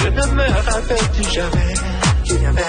je ne me rappelle plus jamais qu'il y avait.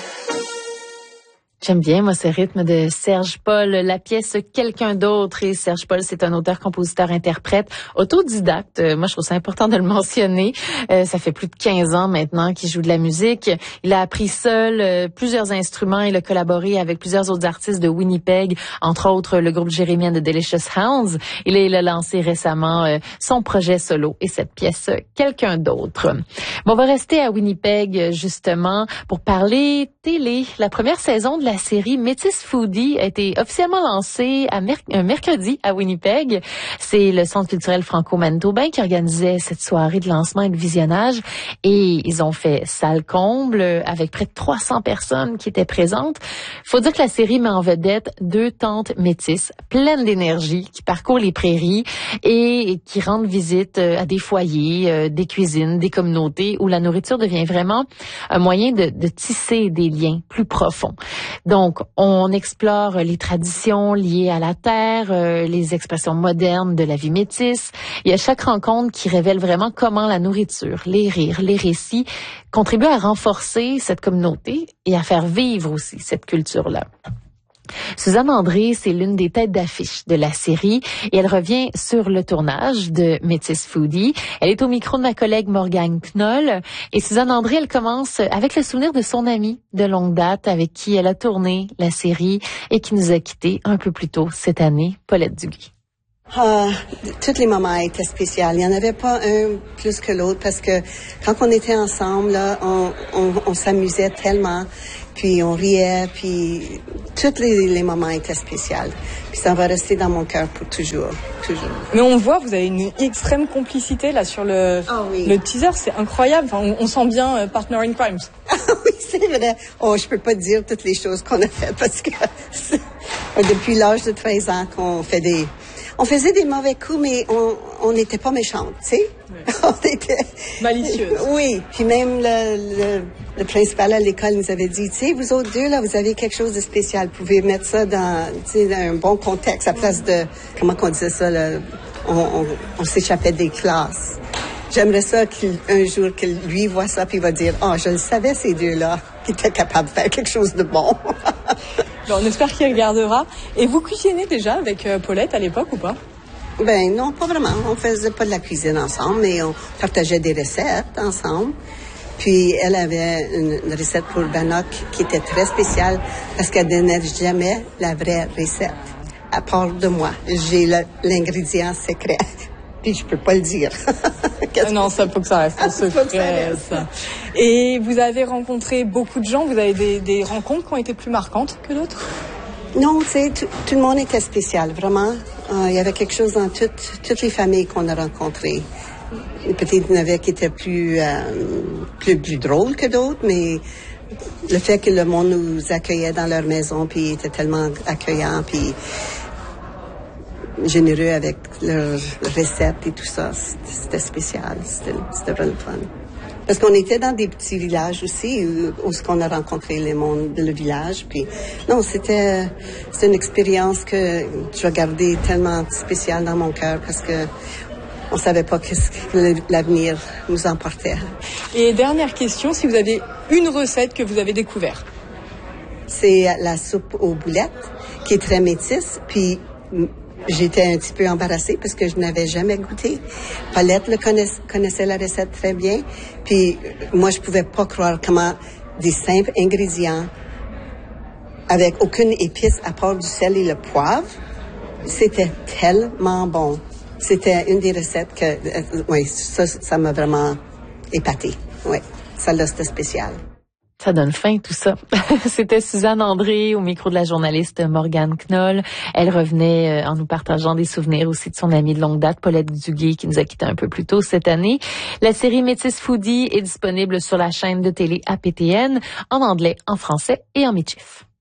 J'aime bien, moi, ce rythme de Serge Paul, la pièce Quelqu'un d'autre. Et Serge Paul, c'est un auteur, compositeur, interprète, autodidacte. Moi, je trouve ça important de le mentionner. Ça fait plus de 15 ans maintenant qu'il joue de la musique. Il a appris seul plusieurs instruments. Il a collaboré avec plusieurs autres artistes de Winnipeg, entre autres le groupe Jérémien de Delicious Hounds. Il a lancé récemment son projet solo et cette pièce Quelqu'un d'autre. Bon, on va rester à Winnipeg, justement, pour parler télé. La première saison de la série Métis Foodie a été officiellement lancée un mercredi à Winnipeg. C'est le Centre culturel franco-manitobain qui organisait cette soirée de lancement et de visionnage. Et ils ont fait salle comble avec près de 300 personnes qui étaient présentes. Faut dire que la série met en vedette 2 tantes métisses pleines d'énergie qui parcourent les prairies et qui rendent visite à des foyers, des cuisines, des communautés où la nourriture devient vraiment un moyen de tisser des liens plus profonds. Donc, on explore les traditions liées à la terre, les expressions modernes de la vie métisse. Il y a chaque rencontre qui révèle vraiment comment la nourriture, les rires, les récits contribuent à renforcer cette communauté et à faire vivre aussi cette culture-là. Suzanne André, c'est l'une des têtes d'affiche de la série et elle revient sur le tournage de Métis Foodie. Elle est au micro de ma collègue Morgane Knoll et Suzanne André, elle commence avec le souvenir de son amie de longue date avec qui elle a tourné la série et qui nous a quittés un peu plus tôt cette année, Paulette Duguay. Tous les moments étaient spéciaux. Il n'y en avait pas un plus que l'autre parce que quand on était ensemble, là, on s'amusait tellement, puis on riait, puis tous les moments étaient spéciaux. Puis ça va rester dans mon cœur pour toujours. Mais on voit, vous avez une extrême complicité là sur le teaser, c'est incroyable. Enfin, on sent bien Partner in Crimes. Oui, c'est vrai. Je peux pas dire toutes les choses qu'on a faites parce que depuis l'âge de 13 ans on faisait des mauvais coups, mais on n'était pas méchantes, tu sais. Oui. On était malicieuses. Oui. Puis même le principal à l'école nous avait dit, tu sais, vous autres deux, là, vous avez quelque chose de spécial. Vous pouvez mettre ça dans un bon contexte à place de, comment qu'on disait ça, là, on s'échappait des classes. J'aimerais ça qu'un jour, qu'il lui voit ça, puis il va dire, je le savais, ces deux-là, qui étaient capables de faire quelque chose de bon. Bon, on espère qu'il regardera. Et vous cuisinez déjà avec Paulette à l'époque ou pas? Ben non, pas vraiment. On faisait pas de la cuisine ensemble, mais on partageait des recettes ensemble. Puis elle avait une recette pour Bannock qui était très spéciale parce qu'elle donnait jamais la vraie recette. À part de moi, j'ai l'ingrédient secret. Puis je peux pas le dire. Non, ça faut que ça reste un secret. Ça. Et vous avez rencontré beaucoup de gens. Vous avez des rencontres qui ont été plus marquantes que d'autres? Non, tu sais, tout le monde était spécial, vraiment. Il y avait quelque chose dans toutes les familles qu'on a rencontrées. Peut-être il y en avait qui étaient plus drôles que d'autres, mais le fait que le monde nous accueillait dans leur maison, puis était tellement accueillant, puis généreux avec leurs recettes et tout ça, c'était spécial, c'était vraiment fun. Parce qu'on était dans des petits villages aussi, où on a rencontré les mondes de le village, puis non, c'était une expérience que je vais garder tellement spéciale dans mon cœur parce que on savait pas qu'est-ce que l'avenir nous emportait. Et dernière question, si vous avez une recette que vous avez découverte? C'est la soupe aux boulettes, qui est très métisse, puis j'étais un petit peu embarrassée parce que je n'avais jamais goûté. Paulette connaissait la recette très bien. Puis moi, je pouvais pas croire comment des simples ingrédients avec aucune épice à part du sel et le poivre, c'était tellement bon. C'était une des recettes que, oui, ça m'a vraiment épatée. Oui, celle-là, c'était spécial. Ça donne faim, tout ça. C'était Suzanne André au micro de la journaliste Morgane Knoll. Elle revenait en nous partageant des souvenirs aussi de son amie de longue date, Paulette Duguay, qui nous a quittés un peu plus tôt cette année. La série Métis Foodie est disponible sur la chaîne de télé APTN en anglais, en français et en métis.